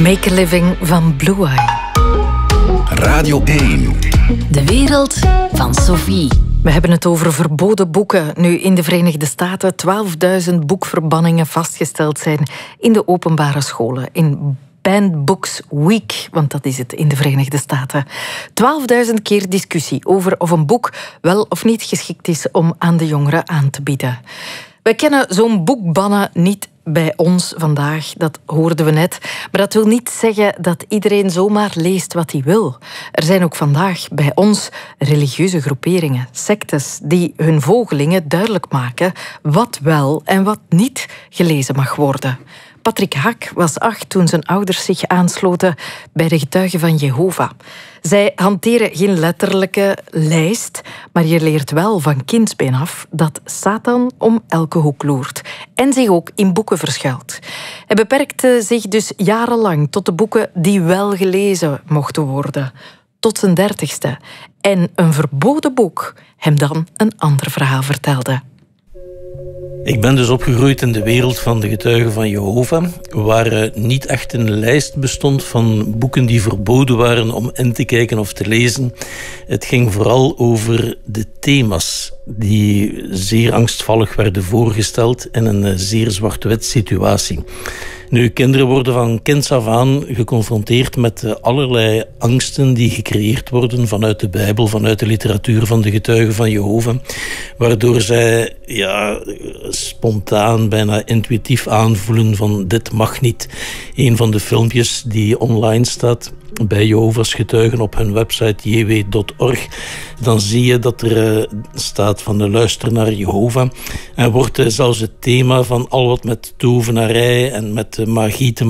Make a Living van Blue Eye. Radio 1. De wereld van Sophie. We hebben het over verboden boeken. Nu in de Verenigde Staten 12.000 boekverbanningen vastgesteld zijn in de openbare scholen. In Banned Books Week, want dat is het in de Verenigde Staten. 12.000 keer discussie over of een boek wel of niet geschikt is om aan de jongeren aan te bieden. Wij kennen zo'n boekbannen niet bij ons vandaag, dat hoorden we net. Maar dat wil niet zeggen dat iedereen zomaar leest wat hij wil. Er zijn ook vandaag bij ons religieuze groeperingen, sectes, die hun volgelingen duidelijk maken wat wel en wat niet gelezen mag worden. Patrick Haak was 8 toen zijn ouders zich aansloten bij de Getuigen van Jehovah. Zij hanteren geen letterlijke lijst, maar je leert wel van kindsbeen af dat Satan om elke hoek loert en zich ook in boeken verschuilt. Hij beperkte zich dus jarenlang tot de boeken die wel gelezen mochten worden, tot zijn 30ste. En een verboden boek hem dan een ander verhaal vertelde. Ik ben dus opgegroeid in de wereld van de Getuigen van Jehovah, waar niet echt een lijst bestond van boeken die verboden waren om in te kijken of te lezen. Het ging vooral over de thema's die zeer angstvallig werden voorgesteld in een zeer zwart-wit situatie. Nu, kinderen worden van kinds af aan geconfronteerd met allerlei angsten die gecreëerd worden vanuit de Bijbel, vanuit de literatuur van de Getuigen van Jehovah, waardoor zij spontaan, bijna intuïtief aanvoelen van dit mag niet. Een van de filmpjes die online staat bij Jehovah's Getuigen op hun website jw.org, dan zie je dat er staat van de luister naar Jehovah. En wordt zelfs het thema van al wat met tovenarij en met magie te